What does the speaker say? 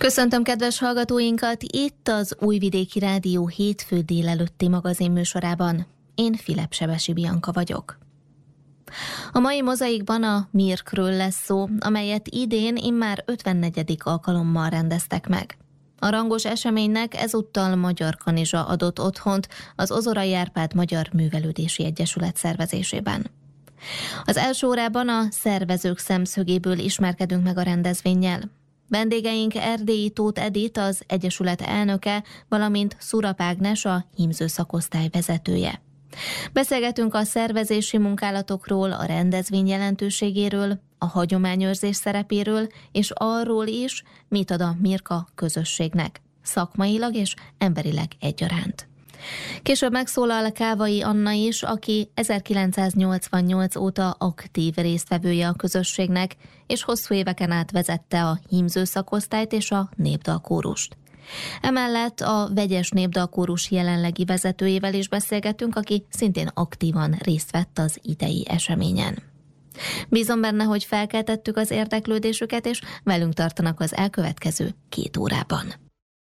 Köszöntöm kedves hallgatóinkat itt az Újvidéki Rádió hétfő délelőtti magazinműsorában. Én Filep-Sebesi Bianka vagyok. A mai mozaikban a Mirkről lesz szó, amelyet idén immár 54. alkalommal rendeztek meg. A rangos eseménynek ezúttal Magyar Kanizsa adott otthont az Ozorai Árpád Magyar Művelődési Egyesület szervezésében. Az első órában a szervezők szemszögéből ismerkedünk meg a rendezvénnyel. Vendégeink Erdélyi Tóth Edit, az Egyesület elnöke, valamint Szurap Ágnes, a hímző szakosztály vezetője. Beszélgetünk a szervezési munkálatokról, a rendezvény jelentőségéről, a hagyományőrzés szerepéről, és arról is, mit ad a Mirka közösségnek, szakmailag és emberileg egyaránt. Később megszólal Kávai Anna is, aki 1988 óta aktív résztvevője a közösségnek, és hosszú éveken át vezette a hímző szakosztályt és a népdalkórust. Emellett a vegyes népdalkórus jelenlegi vezetőjével is beszélgetünk, aki szintén aktívan részt vett az idei eseményen. Bízom benne, hogy felkeltettük az érdeklődésüket, és velünk tartanak az elkövetkező 2 órában.